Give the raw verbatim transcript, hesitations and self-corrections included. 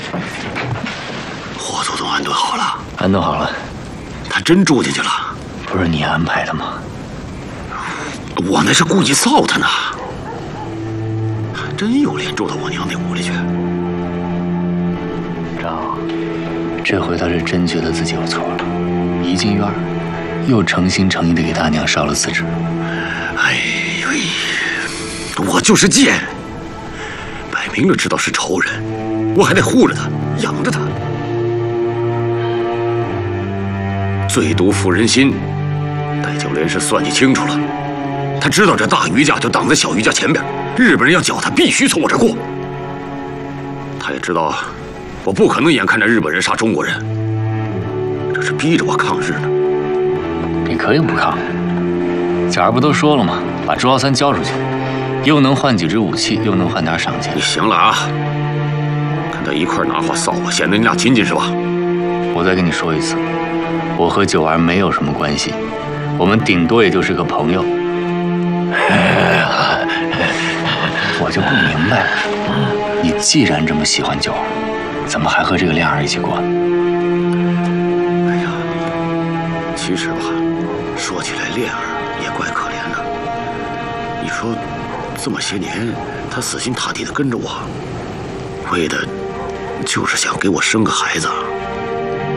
火都都安顿好了， 安顿好了。 他真住进去了？ 不是你安排的吗？ 我那是故意臊他呢。还真有脸住到我娘那屋里去。 张，这回他是真觉得自己有错了，一进院又诚心诚意的给大娘烧了四纸。 哎呦，我就是贱，摆明了知道是仇人，我还得护着他，养着他。最毒妇人心，戴九莲是算计清楚了。他知道这大余家就挡在小余家前边，日本人要剿他，必须从我这过。他也知道，我不可能眼看着日本人杀中国人，这是逼着我抗日呢。 你可以不抗，贾儿不都说了吗？把朱耀三交出去，又能换几支武器，又能换点赏钱。 你行了啊！跟他一块拿话臊我，显得你俩亲近是吧？ 我再跟你说一次，我和九儿没有什么关系，我们顶多也就是个朋友。我就不明白了，你既然这么喜欢九儿，怎么还和这个亮儿一起过？ 哎呀，其实吧，说起来亮儿也怪可怜的。你说，这么些年，他死心塌地的跟着我，为的就是想给我生个孩子。